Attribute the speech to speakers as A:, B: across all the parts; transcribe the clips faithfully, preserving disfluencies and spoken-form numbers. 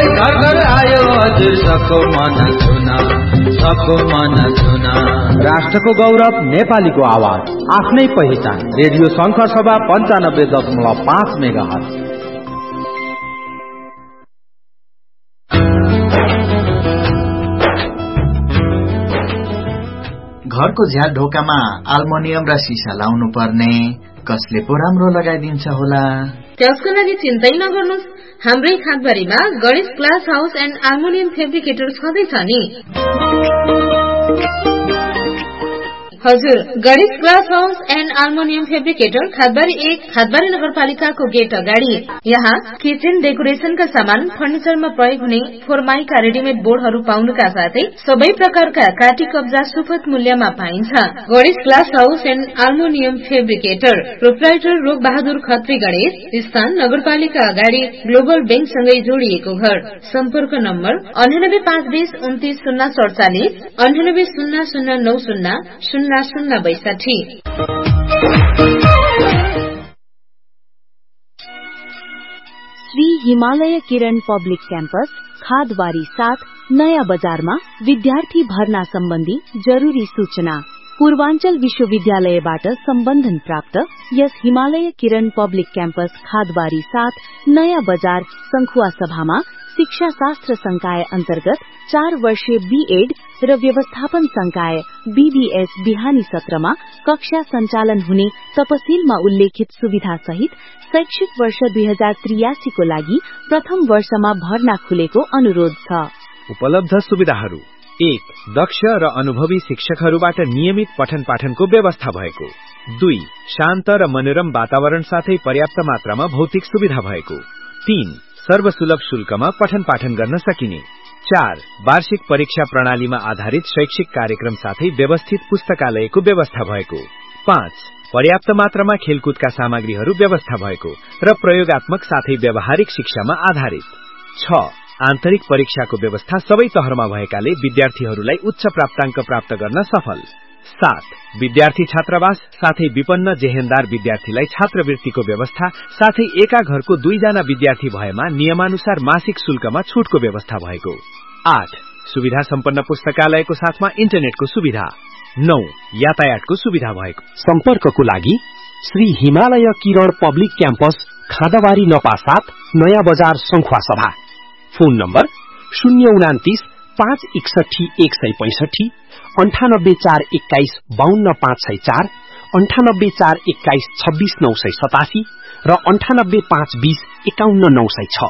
A: घर घर आयो हजुर सबको मन छुना, सबको मन छुना।
B: राष्ट्रको गौरव नेपालीको आवाज, आफ्नै पहिचान। रेडियो शंख सभा पञ्चानब्बे दशमलव पाँच मेगा हर्ज।
C: घरको झ्याल ढोकामा आल्मुनियम र सिसा लाउनु पर्ने, कसले पो राम्रो लगाइदिन्छ होला?
D: त्यसको लागि चिन्तै नगर्नुस्, हाम्रै खादबारीमा Ganesh glass house and aluminium fabricator छँदैछ नि। हजुर, Ganesh glass house and aluminium fabricator खादबारी एक खादबारी नगरपालिकाको गेट अगाडि। यहाँ किचन डेकोरेशनका सामान, फर्निचरमा प्रयोग हुने फोरमाइका रेडिमेड बोर्डहरू पाउनुका साथै सबै प्रकारका काटी कब्जा सुपथ मूल्यमा पाइन्छ। Ganesh glass house and aluminium fabricator, proprietor रोग बहादुर खत्री गणेश, स्थान नगरपालिका अगाडि, ग्लोबल बैंकसँगै जोडिएको घर। सम्पर्क नम्बर अन्ठानब्बे पाँच बीस उन्तीस शून्य सडचालिस, अन्ठानब्बे शून्य शून्य नौ शून्य शून्य शून्य बैसाठी।
E: श्री हिमालय किरण पब्लिक क्याम्पस खादबारी सात नयाँ बजारमा विद्यार्थी भर्ना सम्बन्धी जरूरी सूचना। पूर्वाञ्चल विश्वविद्यालयबाट सम्बन्धन प्राप्त यस हिमालय किरण पब्लिक क्याम्पस खादबारी सात नयाँ बजार संखुवा सभामा शिक्षा शास्त्र संकाय अन्तर्गत चार वर्षीय बीएड र व्यवस्थापन संकाय बीबीएस बिहानी सत्रमा कक्षा सञ्चालन हुने तपसिलमा उल्लेखित सुविधा सहित शैक्षिक वर्ष दुई हजार त्रियासी को लागि प्रथम वर्षमा भर्ना खुलेको अनुरोध छ।
F: उपलब्ध सुविधाहरू: एक, दक्ष र अनुभवी शिक्षकहरूबाट नियमित पठन पाठनको व्यवस्था भएको। दुई, शान्त र मनोरम वातावरण साथै पर्याप्त मात्रामा भौतिक सुविधा भएको। तीन, सर्वसुलभ शुल्कमा पठन पाठन गर्न सकिने। चार, वार्षिक परीक्षा प्रणालीमा आधारित शैक्षिक कार्यक्रम साथै व्यवस्थित पुस्तकालयको व्यवस्था भएको। पाँच, पर्याप्त मात्रामा खेलकुदका सामग्रीहरू व्यवस्था भएको र प्रयोगात्मक साथै व्यावहारिक शिक्षामा आधारित। छ, आन्तरिक परीक्षाको व्यवस्था सबै तहरमा भएकाले विद्यार्थीहरूलाई उच्च प्राप्ताङ्क प्राप्त गर्न सफल। सात, विद्यार्थी छात्रावास साथै विपन्न जेहेन्दार विद्यार्थीलाई छात्रवृत्तिको व्यवस्था साथै एका घरको दुईजना विद्यार्थी भएमा नियमानुसार मासिक शुल्कमा छुटको व्यवस्था भएको। आठ, सुविधा सम्पन्न पुस्तकालयको साथमा इन्टरनेटको सुविधा। नौ, यातायातको सुविधा भएको।
G: सम्पर्कको लागि श्री हिमालय किरण पब्लिक क्याम्पस खादबारी नपा सात नयाँ बजार संखुवा सभा। फोन नम्बर शून्य उनातिस पाँच एकसठी एक सय पैंसठी, अन्ठानब्बे चार एक्काइस बाहन्न पाँच सय चार, अन्ठानब्बे चार एक्काइस छब्बीस नौ सय सतासी र अन्ठानब्बे पाँच बीस एकाउन्न नौ सय छ।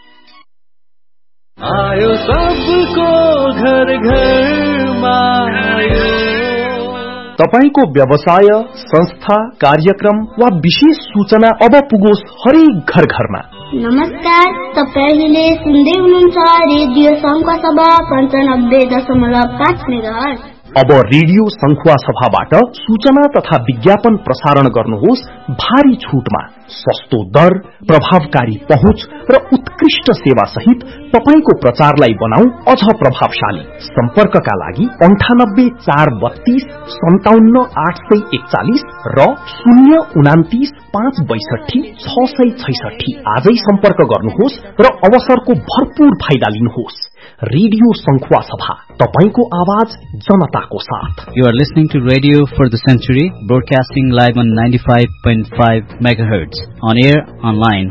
A: आयो सबको घर घरमा आयो।
G: तपाईको व्यवसाय, संस्था, कार्यक्रम वा विशेष सूचना अब पुगोस् हरेक घर घरमा।
H: नमस्कार, तपाईले सुन्दै हुनुहुन्छ रेडियो शंख सभा पञ्चानब्बे दशमलव पाँच मेगाहर्ज।
G: अब रेडियो संखुवा सभाबाट सूचना तथा विज्ञापन प्रसारण गर्नुहोस् भारी छुटमा। सस्तो दर, प्रभावकारी पहुँच र उत्कृष्ट सेवा सहित तपाईको प्रचारलाई बनाऊ अझ प्रभावशाली। सम्पर्कका लागि अन्ठानब्बे चार बत्तीस सन्ताउन्न आठ सय एकचालिस र शून्य उनातिस पाँच बैसठी छ सय छैसठी। आजै सम्पर्क गर्नुहोस् र अवसरको भरपूर फाइदा लिनुहोस्। रेडियो संखुवा सभा, तपाईको आवाज जनताको साथ।
I: You are listening to Radio for the Century, broadcasting live on ninety-five point five megahertz, on air, online.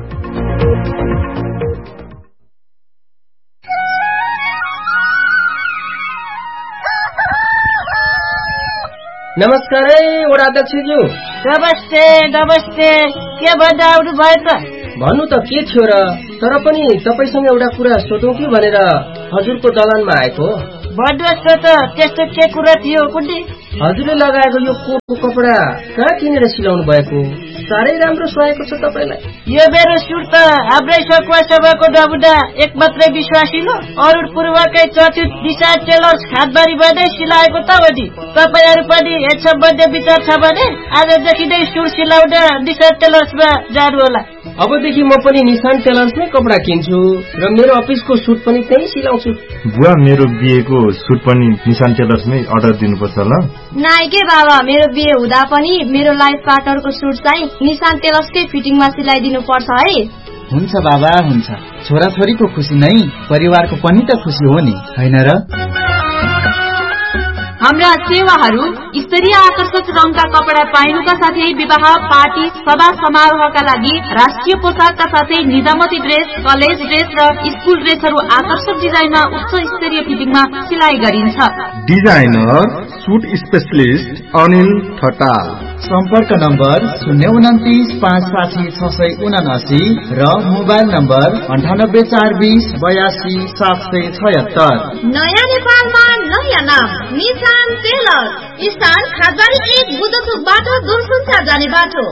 J: नमस्कार वडाध्यक्षज्यू।
K: नमस्ते नमस्ते, के भन्दा आउनु भयो त?
J: भन्नु त के थियो र, तर पनि तपाईसँग एउटा कुरा सोधौँ कि भनेर हजुरको दलानमा आएको।
K: भन्नुहोस् त, त्यस्तो के कुरा थियो कुन्डी?
J: हजुरले लगाएको यो कोटको कपडा कहाँ किनेर सिलाउनु भएको? साह्रै राम्रो सुहाएको छ तपाईलाई।
K: यो मेरो सुट त हाम्रै संखुवा सभाको नमुना एक मात्रै विश्वासिलो अरुण पूर्वकै चर्चित दिशा टेलर्स खादबारीमा नै सिलाएको त हो नि। तपाईहरु पनि यस सम्बन्धी विचार छ भने आजदेखि नै सुट सिलाउन दिशा टेलर्समा जानु होला।
J: अबदेखि म पनि निशान टेलर्समै कपडा किन्छु र मेरो अफिसको सुट पनि त्यही सिलाउँछु।
L: बुवा, मेरो बिहेको सुट पनि निशान टेलर्समै अर्डर दिनुपर्छ ल?
M: नाइ के बाबा, मेरो बिहे हुँदा पनि मेरो लाइफ पार्टनरको सुट चाहिँ निशान टेलर्सकै फिटिङमा सिलाइदिनु पर्छ है।
C: हुन्छ बाबा हुन्छ। छोराछोरीको खुसी नै परिवारको पनि त खुसी हो नि, हैन र?
N: हाम्रा सेवाहरू स्तरीय आकर्षक रङका कपडा पाइनुका साथै विवाह, पार्टी, सभा समारोहका लागि राष्ट्रिय पोसाकका साथै निजामती ड्रेस, कलेज ड्रेस र स्कुल ड्रेसहरू आकर्षक डिजाइनमा उच्च स्तरीय फिटिङमा सिलाइ गरिन्छ।
L: Designer suit specialist Anil Thatal.
C: सम्पर्क नम्बर शून्य उन्तिस पाँच साठी छ सय उनासी र मोबाइल नम्बर अन्ठानब्बे चार बिस बयासी सात सय छयत्तर।
H: नयाँ नेपालमा नयाँ नाम निशान टेलर, स्थान खादबारी एक बुद्धचोक बाटो दुर्सुन्चा जाने बाटो।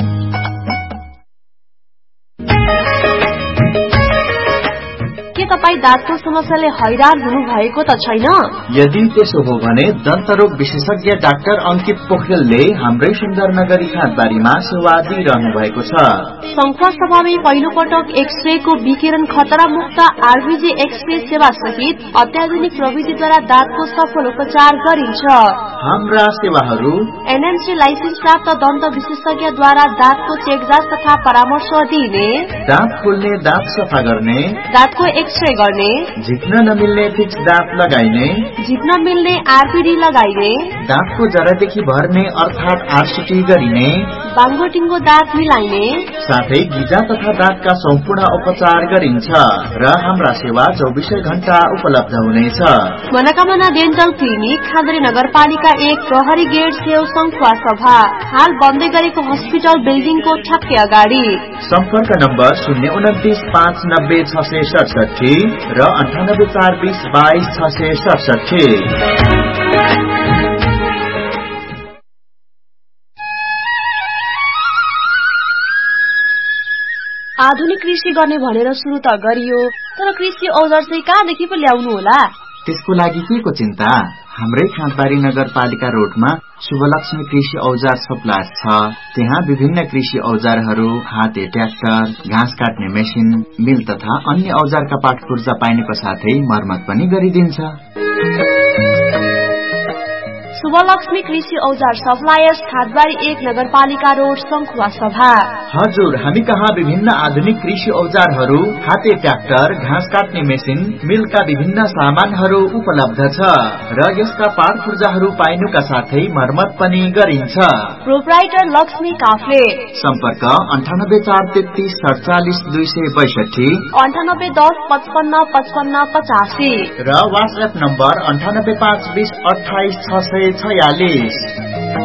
E: के तपाईँ दाँतको समस्याले हैरान हुनु भएको त छैन?
C: यदि त्यसो हो भने दन्तरोग विशेषज्ञ डाक्टर अंकित पोखरेलले हाम्रै सुन्दरनगरी खादबारीमा सेवा दिइरहनु भएको छ।
E: संख्या सभामै पहिलो पटक एक्सरेको विकिरण खतरा मुक्त आरबीजी एक्सरे सेवा सहित अत्याधुनिक प्रविधिद्वारा दाँतको सफल उपचार गरिन्छ।
C: हाम्रा सेवाहरू
E: एनएमसी लाइसेन्स प्राप्त दन्त विशेषज्ञद्वारा दाँतको चेकजाँच तथा परामर्श दिने,
C: दाँत खोल्ने, दाँत सफा गर्ने,
E: दाँतको एक्सरे गर्ने,
C: झिक्न नमिल्ने फिक्स दाँत लगाइने,
E: झिक्न मिल्ने आरपीडी लगाइने,
C: दाँतको जरादेखि भर्ने अर्थात आरसीटी गरिने,
E: बाङ्गो टिङ्गो दाँत मिलाइने,
C: साथै गिजा तथा दाँतका सम्पूर्ण उपचार गरिन्छ र हाम्रा सेवा चौबिसै घण्टा उपलब्ध हुनेछ।
E: मनोकामना डेन्टल क्लिनिक खादरी नगरपालिका एक प्रहरी गेट सेउ संखुवा सभा, हाल बन्दै गरेको हस्पिटल बिल्डिङको ठ्याक्कै अगाडि।
C: सम्पर्क नम्बर शून्य उन्तिस पाँच नब्बे छ सय सडसठी र अन्ठानब्बे चार बिस बाइस छ सय सडसठी।
E: आधुनिक कृषि गर्ने भनेर सुरु त गरियो, तर कृषि औजार चाहिँ कहाँदेखि पो ल्याउनु होला?
C: त्यसको लागि के को चिन्ता? हाम्रै खादबारी नगरपालिका रोडमा शुभलक्ष्मी कृषि औजार सप्लायर छ। त्यहाँ विभिन्न कृषि औजारहरू, हाते ट्र्याक्टर, घाँस काट्ने मेसिन, मिल तथा अन्य औजारका पाठ पूर्जा पाइनुको साथै मर्मत पनि गरिदिन्छ।
E: शुभलक्ष्मी कृषि औजार सप्लायर्स खादबारी एक नगरपालिका रोड संखुवा सभा।
C: हजुर, हामी कहाँ विभिन्न आधुनिक कृषि औजारहरू, हाते ट्र्याक्टर, घाँस काट्ने मेसिन, मिलका विभिन्न सामानहरू उपलब्ध छ र यसका पाठ पूर्जाहरू पाइनुका साथै मर्मत पनि गरिन्छ।
E: प्रोप्राइटर लक्ष्मी काफ्ले।
C: सम्पर्क अन्ठानब्बे चार तेत्तीस सडचालिस दुई सय बैसठी,
E: अन्ठानब्बे दस पचपन्न पचपन्न पचासी
C: र वाट्सएप नम्बर अन्ठानब्बे पाँच बिस अठाइस छ सय छयालिस।